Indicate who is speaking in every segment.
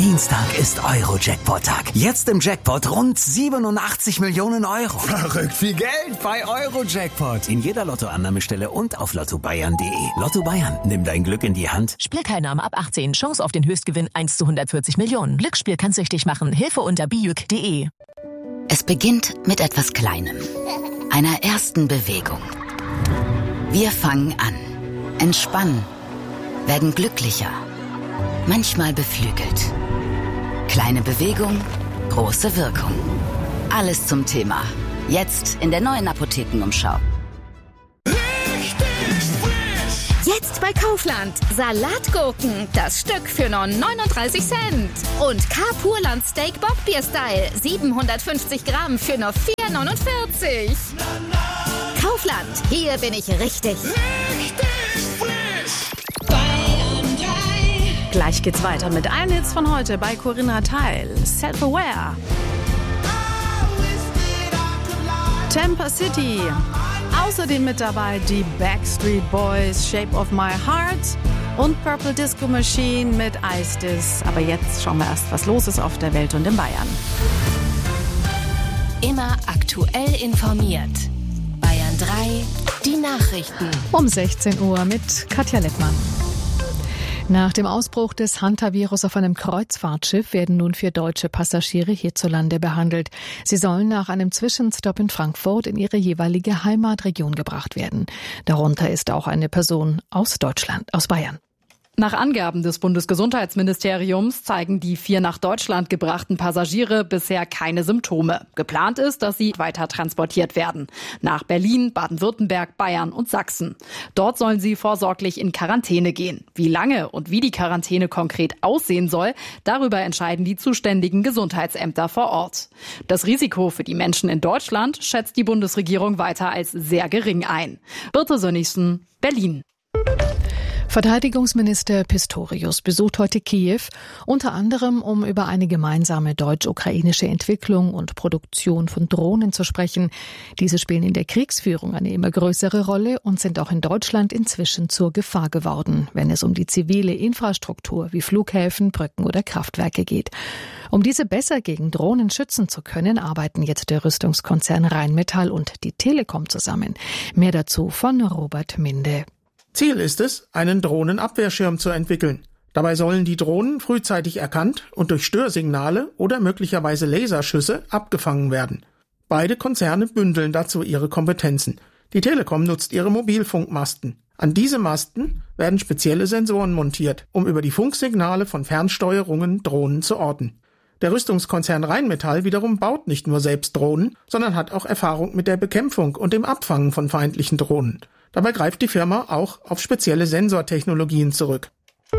Speaker 1: Dienstag ist Euro-Jackpot-Tag. Jetzt im Jackpot rund 87 Millionen Euro.
Speaker 2: Verrückt viel Geld bei Euro-Jackpot.
Speaker 1: In jeder Lottoannahmestelle und auf lottobayern.de. Lotto Bayern, nimm dein Glück in die Hand.
Speaker 3: Spielteilnahme ab 18. Chance auf den Höchstgewinn 1 zu 140 Millionen. Glücksspiel kann süchtig machen. Hilfe unter bijuk.de.
Speaker 4: Es beginnt mit etwas Kleinem. Einer ersten Bewegung. Wir fangen an, entspannen, werden glücklicher, manchmal beflügelt. Kleine Bewegung, große Wirkung. Alles zum Thema. Jetzt in der neuen Apothekenumschau.
Speaker 5: Jetzt bei Kaufland. Salatgurken, das Stück für nur 39 Cent. Und K-Purland Steak Bockbier-Style, 750 Gramm für nur 4,49. Kaufland, hier bin ich richtig.
Speaker 6: Gleich geht's weiter mit allen Hits von heute bei Corinna Teil. Self-Aware. Tampa City. Außerdem mit dabei die Backstreet Boys, Shape of My Heart und Purple Disco Machine mit Ice This. Aber jetzt schauen wir erst, was los ist auf der Welt und in Bayern.
Speaker 7: Immer aktuell informiert. Bayern 3, die Nachrichten.
Speaker 8: Um 16 Uhr mit Katja Lettmann. Nach dem Ausbruch des Hantavirus auf einem Kreuzfahrtschiff werden nun 4 deutsche Passagiere hierzulande behandelt. Sie sollen nach einem Zwischenstopp in Frankfurt in ihre jeweilige Heimatregion gebracht werden. Darunter ist auch eine Person aus Deutschland, aus Bayern.
Speaker 9: Nach Angaben des Bundesgesundheitsministeriums zeigen die 4 nach Deutschland gebrachten Passagiere bisher keine Symptome. Geplant ist, dass sie weiter transportiert werden. Nach Berlin, Baden-Württemberg, Bayern und Sachsen. Dort sollen sie vorsorglich in Quarantäne gehen. Wie lange und wie die Quarantäne konkret aussehen soll, darüber entscheiden die zuständigen Gesundheitsämter vor Ort. Das Risiko für die Menschen in Deutschland schätzt die Bundesregierung weiter als sehr gering ein. Birte Sönnigsen, Berlin.
Speaker 8: Verteidigungsminister Pistorius besucht heute Kiew, unter anderem um über eine gemeinsame deutsch-ukrainische Entwicklung und Produktion von Drohnen zu sprechen. Diese spielen in der Kriegsführung eine immer größere Rolle und sind auch in Deutschland inzwischen zur Gefahr geworden, wenn es um die zivile Infrastruktur wie Flughäfen, Brücken oder Kraftwerke geht. Um diese besser gegen Drohnen schützen zu können, arbeiten jetzt der Rüstungskonzern Rheinmetall und die Telekom zusammen. Mehr dazu von Robert Minde.
Speaker 10: Ziel ist es, einen Drohnenabwehrschirm zu entwickeln. Dabei sollen die Drohnen frühzeitig erkannt und durch Störsignale oder möglicherweise Laserschüsse abgefangen werden. Beide Konzerne bündeln dazu ihre Kompetenzen. Die Telekom nutzt ihre Mobilfunkmasten. An diese Masten werden spezielle Sensoren montiert, um über die Funksignale von Fernsteuerungen Drohnen zu orten. Der Rüstungskonzern Rheinmetall wiederum baut nicht nur selbst Drohnen, sondern hat auch Erfahrung mit der Bekämpfung und dem Abfangen von feindlichen Drohnen. Dabei greift die Firma auch auf spezielle Sensortechnologien zurück.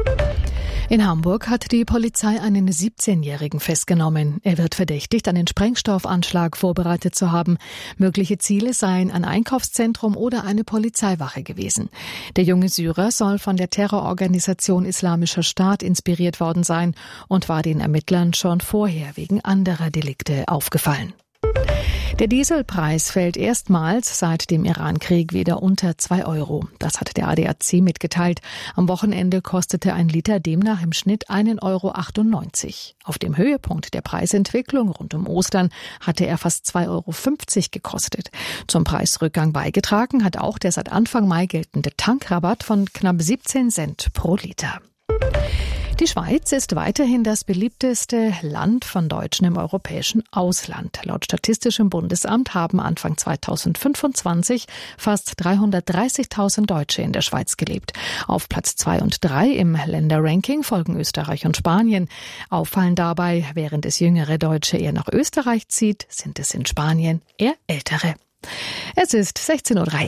Speaker 8: In Hamburg hat die Polizei einen 17-Jährigen festgenommen. Er wird verdächtigt, einen Sprengstoffanschlag vorbereitet zu haben. Mögliche Ziele seien ein Einkaufszentrum oder eine Polizeiwache gewesen. Der junge Syrer soll von der Terrororganisation Islamischer Staat inspiriert worden sein und war den Ermittlern schon vorher wegen anderer Delikte aufgefallen. Der Dieselpreis fällt erstmals seit dem Iran-Krieg wieder unter 2 Euro. Das hat der ADAC mitgeteilt. Am Wochenende kostete ein Liter demnach im Schnitt 1,98 Euro. Auf dem Höhepunkt der Preisentwicklung rund um Ostern hatte er fast 2,50 Euro gekostet. Zum Preisrückgang beigetragen hat auch der seit Anfang Mai geltende Tankrabatt von knapp 17 Cent pro Liter. Die Schweiz ist weiterhin das beliebteste Land von Deutschen im europäischen Ausland. Laut Statistischem Bundesamt haben Anfang 2025 fast 330.000 Deutsche in der Schweiz gelebt. Auf Platz 2 und 3 im Länderranking folgen Österreich und Spanien. Auffallend dabei, während es jüngere Deutsche eher nach Österreich zieht, sind es in Spanien eher ältere. Es ist 16:03 Uhr.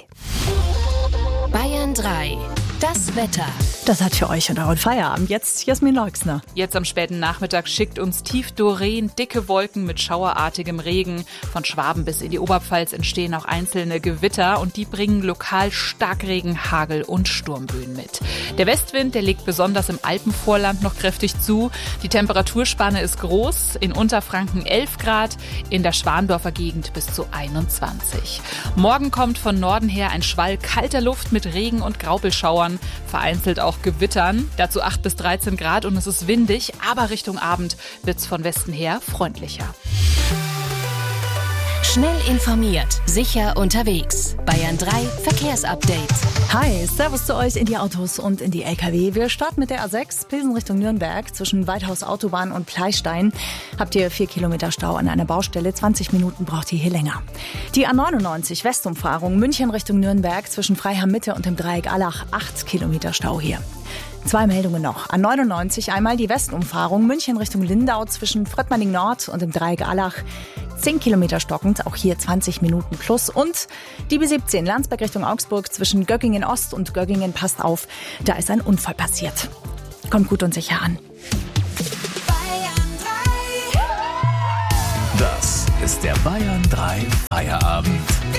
Speaker 7: Bayern 3. Das Wetter.
Speaker 6: Das hat für euch und euren Feierabend jetzt Jasmin Leuxner.
Speaker 11: Jetzt am späten Nachmittag schickt uns Tiefdoreen dicke Wolken mit schauerartigem Regen. Von Schwaben bis in die Oberpfalz entstehen auch einzelne Gewitter und die bringen lokal Starkregen, Hagel und Sturmböen mit. Der Westwind, der legt besonders im Alpenvorland noch kräftig zu. Die Temperaturspanne ist groß, in Unterfranken 11 Grad, in der Schwandorfer Gegend bis zu 21. Morgen kommt von Norden her ein Schwall kalter Luft mit Regen und Graupelschauern, vereinzelt auch auch gewittern. Dazu 8 bis 13 Grad und es ist windig, aber Richtung Abend wird's von Westen her freundlicher.
Speaker 7: Schnell informiert, sicher unterwegs. Bayern 3 Verkehrsupdate.
Speaker 12: Hi, Servus zu euch in die Autos und in die LKW. Wir starten mit der A6 Pilsen Richtung Nürnberg zwischen Waldhaus Autobahn und Pleistein. Habt ihr 4 Kilometer Stau an einer Baustelle, 20 Minuten braucht ihr hier länger. Die A99 Westumfahrung München Richtung Nürnberg zwischen Freiham Mitte und dem Dreieck Allach, 8 Kilometer Stau hier. 2 Meldungen noch. A99 einmal die Westumfahrung München Richtung Lindau zwischen Fröttmanning Nord und dem Dreieck Allach. 10 Kilometer stockend, auch hier 20 Minuten plus. Und die B17 Landsberg Richtung Augsburg zwischen Göggingen Ost und Göggingen, passt auf, da ist ein Unfall passiert. Kommt gut und sicher an.
Speaker 1: Das ist der Bayern 3 Feierabend.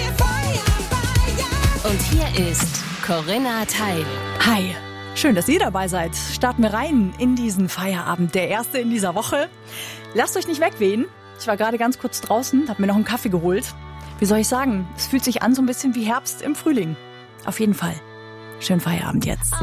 Speaker 7: Und hier ist Corinna Teil.
Speaker 12: Hi, schön, dass ihr dabei seid. Starten wir rein in diesen Feierabend, der erste in dieser Woche. Lasst euch nicht wegwehen. Ich war gerade ganz kurz draußen, habe mir noch einen Kaffee geholt. Wie soll ich sagen, es fühlt sich an so ein bisschen wie Herbst im Frühling. Auf jeden Fall. Schönen Feierabend jetzt.